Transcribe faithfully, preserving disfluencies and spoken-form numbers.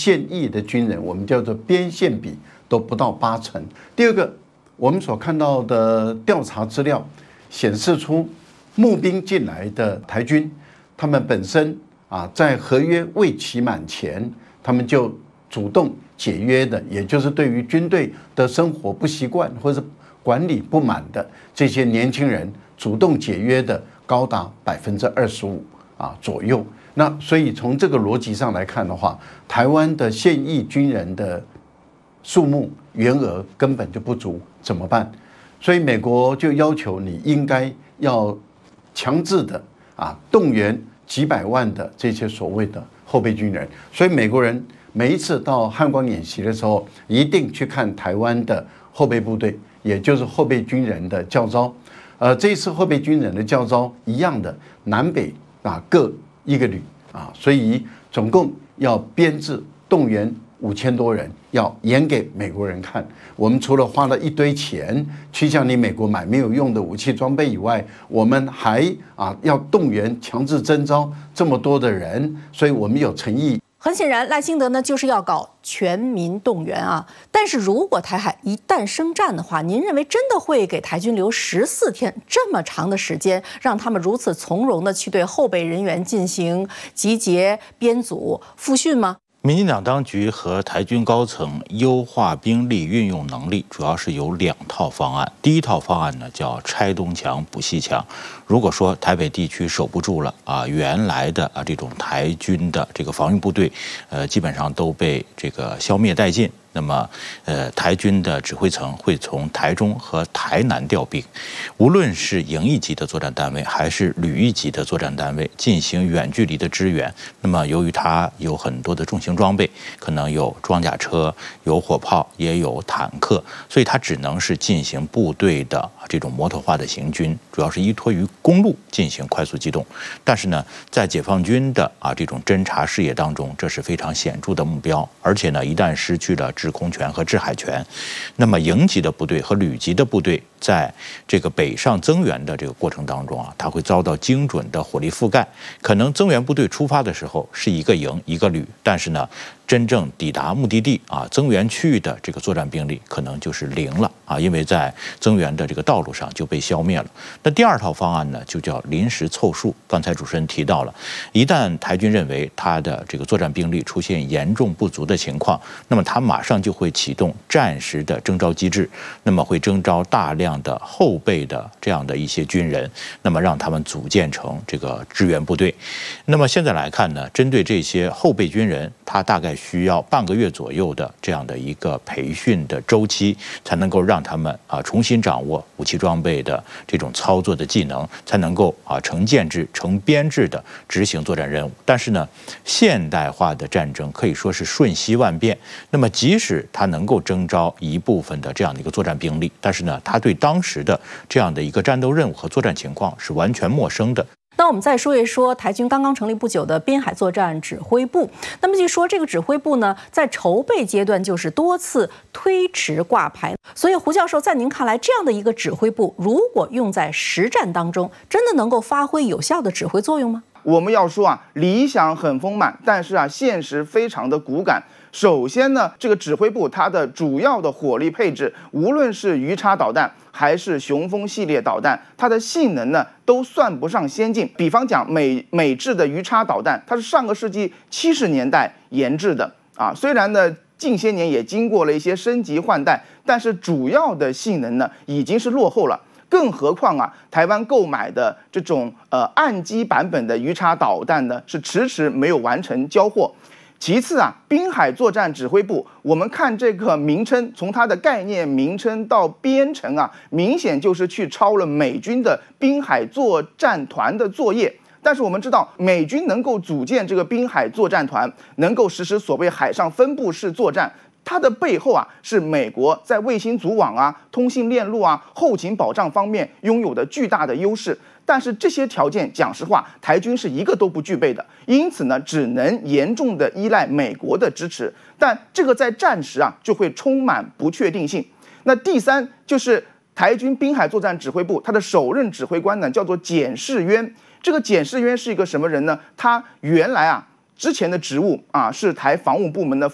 现役的军人，我们叫做边线比都不到八成。第二个，我们所看到的调查资料显示出，募兵进来的台军，他们本身啊，在合约未期满前，他们就主动解约的，也就是对于军队的生活不习惯或者管理不满的这些年轻人，主动解约的高达百分之二十五啊左右。那所以从这个逻辑上来看的话，台湾的现役军人的数目员额根本就不足，怎么办？所以美国就要求你应该要强制的啊动员几百万的这些所谓的后备军人。所以美国人每一次到汉光演习的时候，一定去看台湾的后备部队，也就是后备军人的教召。呃，这一次后备军人的教召一样的，南北啊各一个旅啊，所以总共要编制动员五千多人，要演给美国人看。我们除了花了一堆钱去向你美国买没有用的武器装备以外，我们还啊要动员强制征召这么多的人，所以我们有诚意。 很显然，赖清德呢就是要搞全民动员啊。但是如果台海一旦生战的话，您认为真的会给台军留十四天这么长的时间，让他们如此从容的去对后备人员进行集结、编组、复训吗？ 民进党当局和台军高层优化兵力运用能力，主要是有两套方案。第一套方案呢叫拆东墙补西墙。如果说台北地区守不住了啊，原来的啊这种台军的这个防御部队，呃，基本上都被这个消灭殆尽。那么，呃，台军的指挥层会从台中和台南调兵，无论是营一级的作战单位还是旅一级的作战单位，进行远距离的支援。那么，由于它有很多的重型装备，可能有装甲车、有火炮，也有坦克，所以它只能是进行部队的这种摩托化的行军，主要是依托于公路进行快速机动。但是呢，在解放军的啊这种侦察视野当中，这是非常显著的目标，而且呢，一旦失去了制空权和制海权，那么营级的部队和旅级的部队在这个北上增援的这个过程当中啊，它会遭到精准的火力覆盖。可能增援部队出发的时候是一个营一个旅，但是呢，真正抵达目的地啊，增援区域的这个作战兵力可能就是零了啊，因为在增援的这个道路上就被消灭了。那第二套方案呢，就叫临时凑数。刚才主持人提到了，一旦台军认为他的这个作战兵力出现严重不足的情况，那么他马上就会启动战时的征召机制，那么会征召大量的后备的这样的一些军人，那么让他们组建成这个支援部队。那么现在来看呢，针对这些后备军人，他大概需要半个月左右的这样的一个培训的周期，才能够让他们啊重新掌握武器装备的这种操作的技能，才能够啊成建制、成编制的执行作战任务。但是呢，现代化的战争可以说是瞬息万变。那么即使他能够征召一部分的这样的一个作战兵力，但是呢，他对当时的这样的一个战斗任务和作战情况是完全陌生的。 那我们再说一说台军刚刚成立不久的滨海作战指挥部。那么据说这个指挥部呢，在筹备阶段就是多次推迟挂牌。所以胡教授，在您看来，这样的一个指挥部，如果用在实战当中，真的能够发挥有效的指挥作用吗？ 我们要说啊，理想很丰满，但是啊，现实非常的骨感。首先呢，这个指挥部它的主要的火力配置，无论是鱼叉导弹还是雄风系列导弹，它的性能呢都算不上先进。比方讲美美制的鱼叉导弹，它是上个世纪七十年代研制的啊，虽然呢近些年也经过了一些升级换代，但是主要的性能呢已经是落后了。更何况啊，台湾购买的这种呃岸基版本的鱼叉导弹呢，是迟迟没有完成交货。其次啊，滨海作战指挥部，我们看这个名称，从它的概念名称到编程啊，明显就是去抄了美军的滨海作战团的作业。但是我们知道，美军能够组建这个滨海作战团，能够实施所谓海上分布式作战，它的背后啊，是美国在卫星组网啊、通信链路啊、后勤保障方面拥有的巨大的优势。但是这些条件，讲实话，台军是一个都不具备的，因此呢，只能严重的依赖美国的支持。但这个在战时啊，就会充满不确定性。那第三就是台军滨海作战指挥部，他的首任指挥官呢，叫做简士渊。这个简士渊是一个什么人呢？他原来啊，之前的职务啊，是台防务部门的